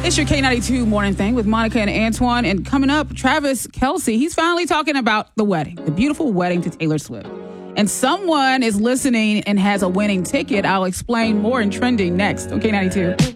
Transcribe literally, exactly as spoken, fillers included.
It's your K ninety-two morning thing with Monica and Antoine. And coming up, Travis Kelce. He's finally talking about the wedding, the beautiful wedding to Taylor Swift. And someone is listening and has a winning ticket. I'll explain more in trending next on K ninety-two.